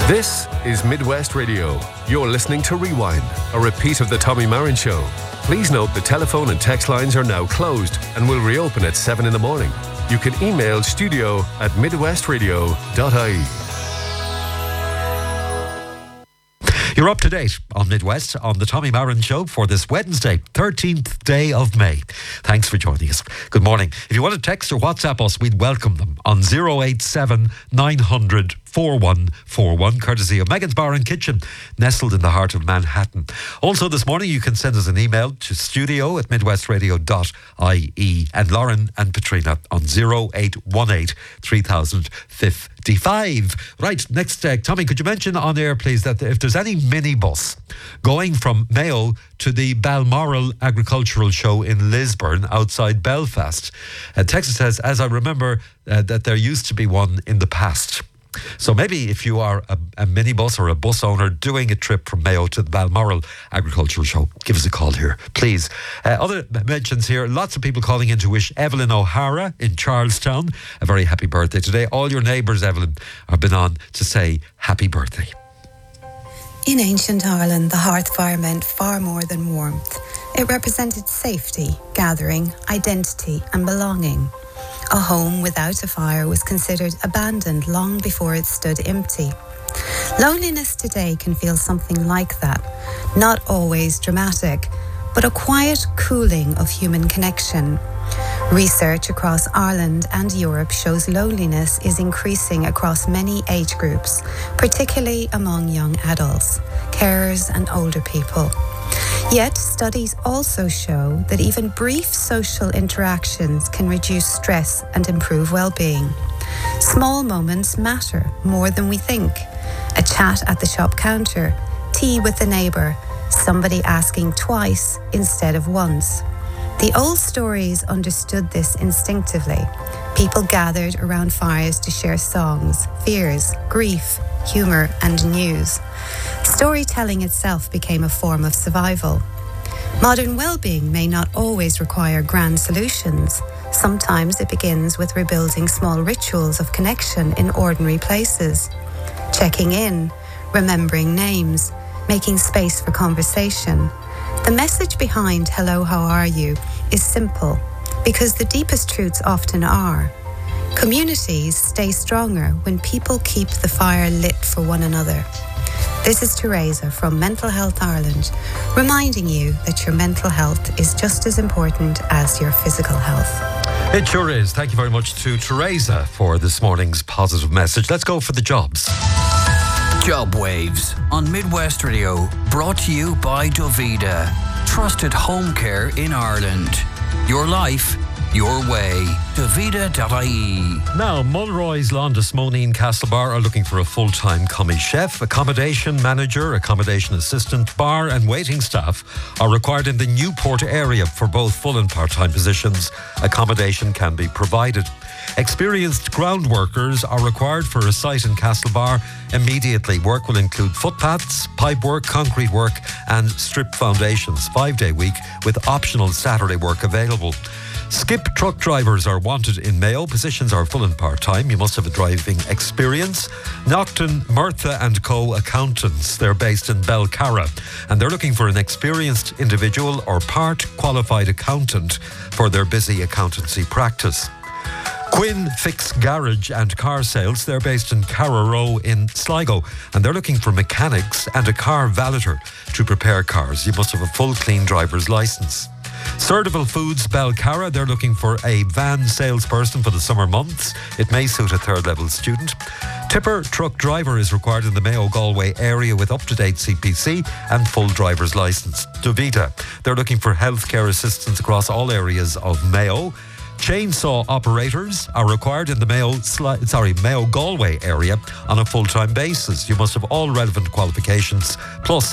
This is Midwest Radio. You're listening to Rewind, a repeat of the Tommy Marin Show. Please note the telephone and text lines are now closed and will reopen at 7 in the morning. You can email studio@midwestradio.ie. You're up to date on Midwest on the Tommy Marin Show for this Wednesday, 13th day of May. Thanks for joining us. Good morning. If you want to text or WhatsApp us, we'd welcome them on 087 900 4141, courtesy of Megan's Bar and Kitchen, nestled in the heart of Manhattan. Also this morning you can send us an email to studio@midwestradio.ie, and Lauren and Patrina on 0818 3055. Right, next, Tommy, could you mention on air, please, that if there's any minibus going from Mayo to the Balmoral Agricultural Show in Lisburn outside Belfast? Texas says, as I remember, that there used to be one in the past. So maybe if you are a minibus or a bus owner doing a trip from Mayo to the Balmoral Agricultural Show, give us a call here, please. Other mentions here, lots of people calling in to wish Evelyn O'Hara in Charlestown a very happy birthday today. All your neighbours, Evelyn, have been on to say happy birthday. In ancient Ireland, the hearth fire meant far more than warmth. It represented safety, gathering, identity and belonging. A home without a fire was considered abandoned long before it stood empty. Loneliness today can feel something like that, not always dramatic, but a quiet cooling of human connection. Research across Ireland and Europe shows loneliness is increasing across many age groups, particularly among young adults, carers and older people. Yet, studies also show that even brief social interactions can reduce stress and improve well-being. Small moments matter more than we think. A chat at the shop counter, tea with a neighbour, somebody asking twice instead of once. The old stories understood this instinctively. People gathered around fires to share songs, fears, grief, humour and news. Storytelling itself became a form of survival. Modern well-being may not always require grand solutions. Sometimes it begins with rebuilding small rituals of connection in ordinary places. Checking in, remembering names, making space for conversation. The message behind "Hello, how are you?" is simple, because the deepest truths often are. Communities stay stronger when people keep the fire lit for one another. This is Teresa from Mental Health Ireland, reminding you that your mental health is just as important as your physical health. It sure is. Thank you very much to Teresa for this morning's positive message. Let's go for the jobs. Job Waves on Midwest Radio, brought to you by Dovida, trusted home care in Ireland. Your life, your way. Dovida.ie. Now, Mulroy's, Londis, Moneen, Castlebar are looking for a full-time commis chef. Accommodation manager, accommodation assistant, bar and waiting staff are required in the Newport area for both full and part-time positions. Accommodation can be provided. Experienced ground workers are required for a site in Castlebar immediately. Work will include footpaths, pipe work, concrete work and strip foundations. 5-day week with optional Saturday work available. Skip truck drivers are wanted in Mayo. Positions are full and part-time. You must have a driving experience. Nocton, Murtha & Co. accountants. They're based in Belcarra and they're looking for an experienced individual or part-qualified accountant for their busy accountancy practice. Quinn Fix Garage and Car Sales, they're based in Carrarow in Sligo and they're looking for mechanics and a car valeter to prepare cars. You must have a full clean driver's licence. Surdival Foods Belcarra, they're looking for a van salesperson for the summer months. It may suit a third level student. Tipper truck driver is required in the Mayo Galway area with up-to-date CPC and full driver's licence. Dovita, they're looking for healthcare assistants across all areas of Mayo. Chainsaw operators are required in the Mayo Galway area on a full-time basis. You must have all relevant qualifications plus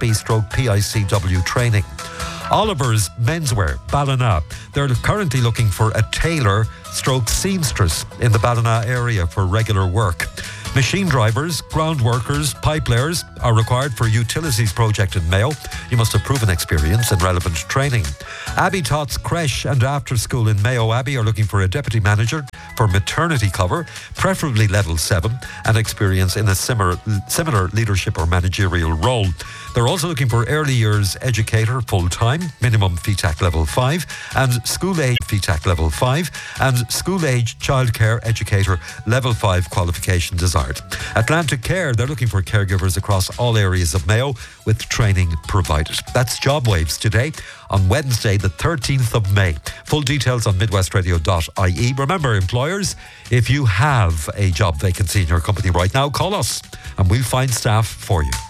ESB/PICW training. Oliver's Menswear, Ballina. They're currently looking for a tailor/seamstress in the Ballina area for regular work. Machine drivers, ground workers, pipe layers are required for utilities project in Mayo. You must have proven experience and relevant training. Abbey Tots Creche and After School in Mayo Abbey are looking for a deputy manager for maternity cover, preferably level 7, and experience in a similar leadership or managerial role. They're also looking for early years educator full-time, minimum FETAC level 5, and school-age FETAC level 5, and school-age childcare educator level 5 qualification desired. Atlantic Care, they're looking for caregivers across all areas of Mayo with training provided. That's Job Waves today on Wednesday, the 13th of May. Full details on midwestradio.ie. Remember, employers, if you have a job vacancy in your company right now, call us and we'll find staff for you.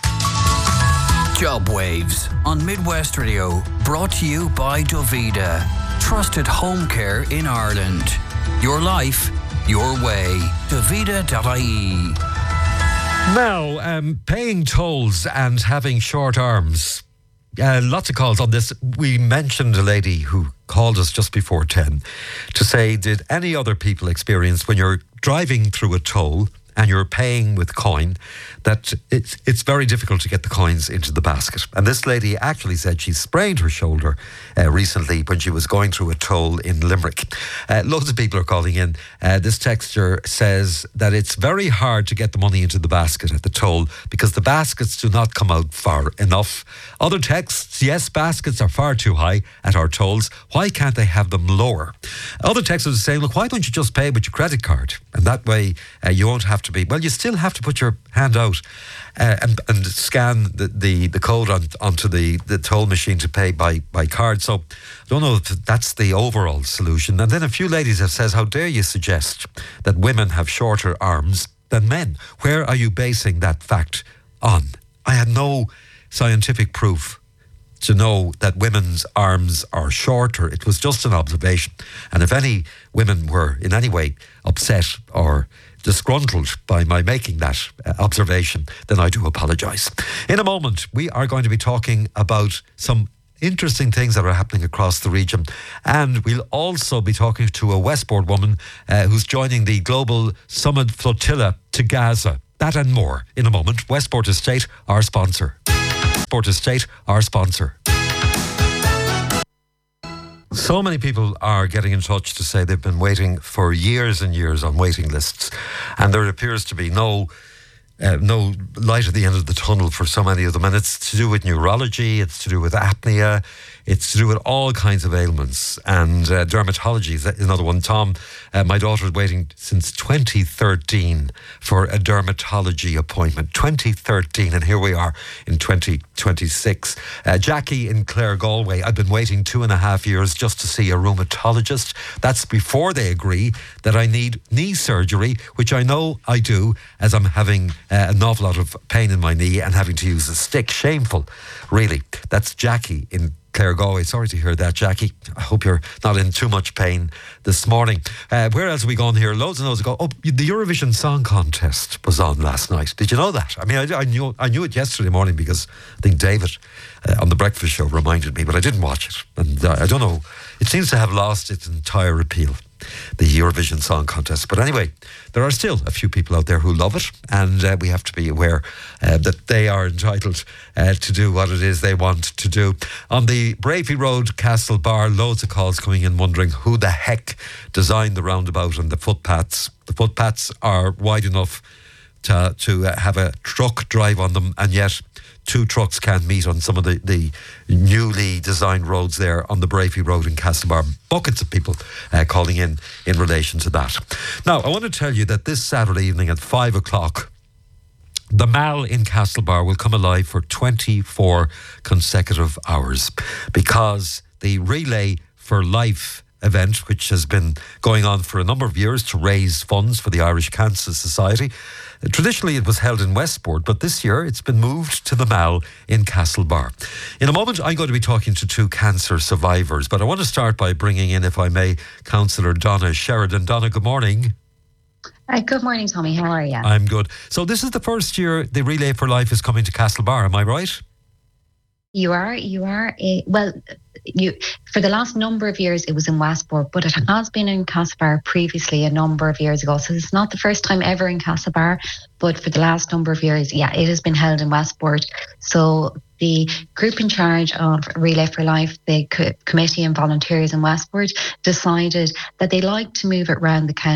Job Waves on Midwest Radio, brought to you by Dovida. Trusted home care in Ireland. Your life, your way. Dovida.ie. Now, paying tolls and having short arms. Lots of calls on this. We mentioned a lady who called us just before 10 to say, did any other people experience when you're driving through a toll and you're paying with coin, that it's very difficult to get the coins into the basket? And this lady actually said she sprained her shoulder recently when she was going through a toll in Limerick. Loads of people are calling in. This texter says that it's very hard to get the money into the basket at the toll because the baskets do not come out far enough. Other texts, yes, baskets are far too high at our tolls. Why can't they have them lower? Other texters are saying, look, why don't you just pay with your credit card? And that way you won't have to be, well, you still have to put your hand out and scan the code onto the toll machine to pay by card. So I don't know if that's the overall solution. And then a few ladies have said, how dare you suggest that women have shorter arms than men? Where are you basing that fact on? I had no scientific proof to know that women's arms are shorter. It was just an observation. And if any women were in any way upset or disgruntled by my making that observation, then I do apologise. In a moment, we are going to be talking about some interesting things that are happening across the region, and we'll also be talking to a Westport woman who's joining the Global Summit Flotilla to Gaza. That and more in a moment. Westport Estate, our sponsor. Westport Estate, our sponsor. So many people are getting in touch to say they've been waiting for years and years on waiting lists, and there appears to be no light at the end of the tunnel for so many of them. And it's to do with neurology, it's to do with apnea, it's to do with all kinds of ailments. And dermatology is another one. Tom, my daughter is waiting since 2013 for a dermatology appointment. 2013, and here we are in 2026. Jackie in Clare, Galway, I've been waiting 2.5 years just to see a rheumatologist. That's before they agree that I need knee surgery, which I know I do, as I'm having an awful lot of pain in my knee and having to use a stick. Shameful, really. That's Jackie in Clare, Galway. Sorry to hear that, Jackie. I hope you're not in too much pain this morning. Where else have we gone here? Loads and loads ago. Oh, the Eurovision Song Contest was on last night. Did you know that? I mean, I knew it yesterday morning because I think David on the breakfast show reminded me, but I didn't watch it. And I don't know. It seems to have lost its entire appeal, the Eurovision Song Contest. But anyway, there are still a few people out there who love it, and we have to be aware that they are entitled to do what it is they want to do. On the Bravey Road, Castlebar, loads of calls coming in wondering who the heck designed the roundabout and the footpaths. The footpaths are wide enough to have a truck drive on them, and yet 2 trucks can't meet on some of the newly designed roads there on the Bravey Road in Castlebar. Buckets of people calling in relation to that. Now, I want to tell you that this Saturday evening at 5 o'clock, the Mall in Castlebar will come alive for 24 consecutive hours because the Relay for Life event, which has been going on for a number of years to raise funds for the Irish Cancer Society. Traditionally, it was held in Westport, but this year it's been moved to the Mall in Castlebar. In a moment, I'm going to be talking to 2 cancer survivors, but I want to start by bringing in, if I may, Councillor Donna Sheridan. Donna, good morning. Good morning, Tommy. How are you? I'm good. So this is the first year the Relay for Life is coming to Castlebar, am I right? You are. Well, for the last number of years, it was in Westport, but it has been in Castlebar previously a number of years ago. So it's not the first time ever in Castlebar, but for the last number of years, yeah, it has been held in Westport. So the group in charge of Relay for Life, the committee and volunteers in Westport, decided that they like to move it around the county